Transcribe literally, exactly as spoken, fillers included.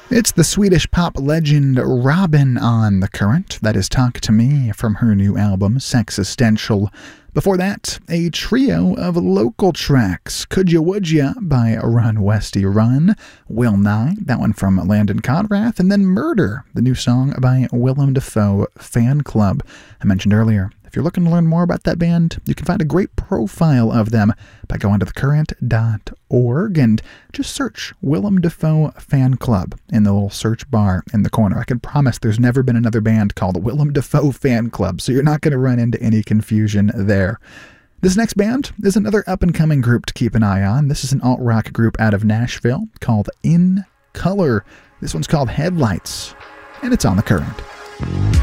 It's the Swedish pop legend Robyn on The Current. That is Talk to Me from her new album, Sexistential. Before that, a trio of local tracks. Could Ya Would Ya by Run Westy Run, Will Nye, that one from Landon Conrath, and then Murder, the new song by Willem Dafoe Fan Club. I mentioned earlier, if you're looking to learn more about that band, you can find a great profile of them by going to the current dot org and just search Willem Dafoe Fan Club in the little search bar in the corner. I can promise there's never been another band called Willem Dafoe Fan Club, so you're not going to run into any confusion there. This next band is another up-and-coming group to keep an eye on. This is an alt-rock group out of Nashville called In Color. This one's called Headlights, and it's on The Current.